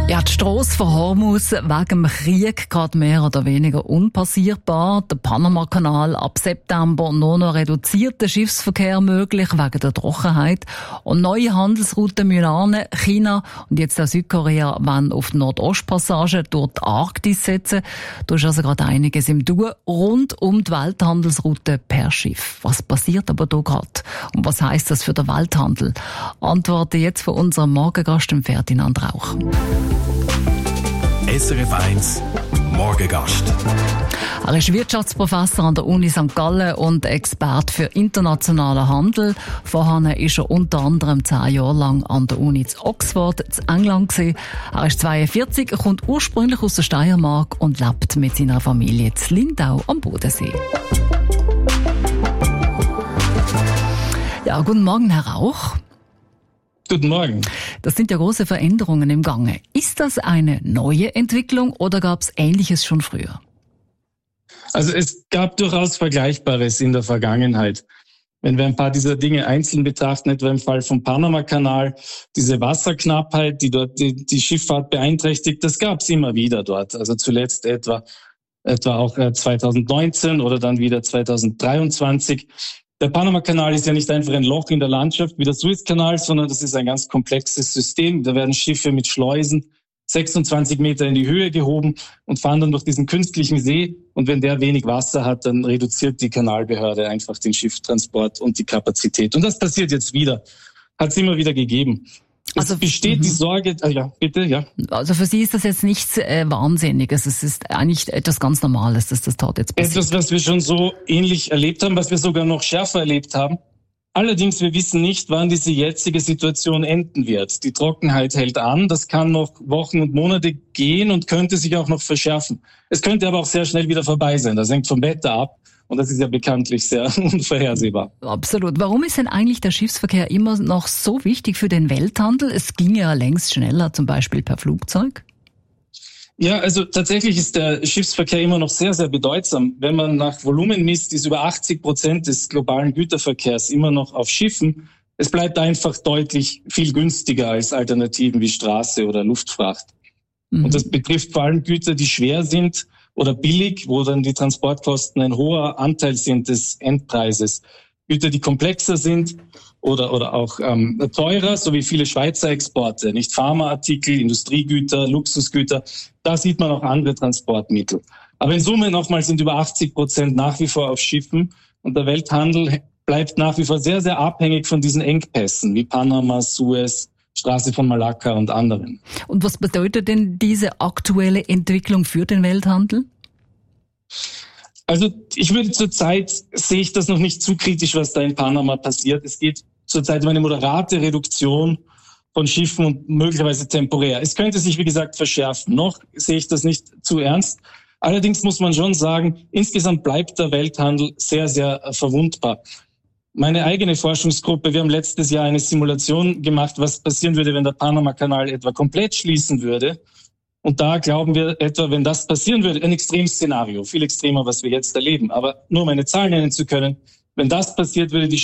Ja, die Strasse von Hormuz wegen dem Krieg gerade mehr oder weniger unpassierbar. Der Panama-Kanal ab September nur noch reduzierter Schiffsverkehr möglich wegen der Trockenheit. Und neue Handelsrouten müssen China und jetzt auch Südkorea wollen auf die Nordostpassage durch die Arktis setzen. Da ist also gerade einiges im Tun rund um die Welthandelsroute per Schiff. Was passiert aber da gerade? Und was heisst das für den Welthandel? Antworten jetzt von unserem Morgengast, dem Ferdinand Rauch. SRF 1 Morgengast. Er ist Wirtschaftsprofessor an der Uni St. Gallen und Experte für internationalen Handel. Vorher ist er unter anderem 10 Jahre lang an der Uni in Oxford, in England gewesen. Er ist 42, kommt ursprünglich aus der Steiermark und lebt mit seiner Familie in Lindau am Bodensee. Ja, guten Morgen, Herr Rauch. Guten Morgen. Das sind ja große Veränderungen im Gange. Ist das eine neue Entwicklung oder gab es Ähnliches schon früher? Also es gab durchaus Vergleichbares in der Vergangenheit. Wenn wir ein paar dieser Dinge einzeln betrachten, etwa im Fall vom Panama-Kanal, diese Wasserknappheit, die dort die Schifffahrt beeinträchtigt, das gab es immer wieder dort. Also zuletzt etwa auch 2019 oder dann wieder 2023. Der Panama-Kanal ist ja nicht einfach ein Loch in der Landschaft wie der Suezkanal, sondern das ist ein ganz komplexes System. Da werden Schiffe mit Schleusen 26 Meter in die Höhe gehoben und fahren dann durch diesen künstlichen See. Und wenn der wenig Wasser hat, dann reduziert die Kanalbehörde einfach den Schifftransport und die Kapazität. Und das passiert jetzt wieder. Hat es immer wieder gegeben. Es besteht die Sorge, ja. Also für Sie ist das jetzt nichts Wahnsinniges. Es ist eigentlich etwas ganz Normales, dass das dort jetzt passiert. Etwas, was wir schon so ähnlich erlebt haben, was wir sogar noch schärfer erlebt haben. Allerdings, wir wissen nicht, wann diese jetzige Situation enden wird. Die Trockenheit hält an. Das kann noch Wochen und Monate gehen und könnte sich auch noch verschärfen. Es könnte aber auch sehr schnell wieder vorbei sein. Das hängt vom Wetter ab. Und das ist ja bekanntlich sehr unvorhersehbar. Absolut. Warum ist denn eigentlich der Schiffsverkehr immer noch so wichtig für den Welthandel? Es ging ja längst schneller, zum Beispiel per Flugzeug. Ja, also tatsächlich ist der Schiffsverkehr immer noch sehr, sehr bedeutsam. Wenn man nach Volumen misst, ist über 80% des globalen Güterverkehrs immer noch auf Schiffen. Es bleibt einfach deutlich viel günstiger als Alternativen wie Straße oder Luftfracht. Und das betrifft vor allem Güter, die schwer sind oder billig, wo dann die Transportkosten ein hoher Anteil sind des Endpreises. Güter, die komplexer sind oder auch teurer, so wie viele Schweizer Exporte, nicht Pharmaartikel, Industriegüter, Luxusgüter, da sieht man auch andere Transportmittel. Aber in Summe nochmal sind über 80% nach wie vor auf Schiffen und der Welthandel bleibt nach wie vor sehr, sehr abhängig von diesen Engpässen wie Panama, Suez, Straße von Malakka und anderen. Und was bedeutet denn diese aktuelle Entwicklung für den Welthandel? Also sehe ich das noch nicht zu kritisch, was da in Panama passiert. Es geht zurzeit um eine moderate Reduktion von Schiffen und möglicherweise temporär. Es könnte sich, wie gesagt, verschärfen. Noch sehe ich das nicht zu ernst. Allerdings muss man schon sagen, insgesamt bleibt der Welthandel sehr, sehr verwundbar. Meine eigene Forschungsgruppe, wir haben letztes Jahr eine Simulation gemacht, was passieren würde, wenn der Panama-Kanal etwa komplett schließen würde. Und da glauben wir etwa, wenn das passieren würde, ein Extremszenario, viel extremer, was wir jetzt erleben. Aber nur um eine Zahl nennen zu können, wenn das passiert, würde die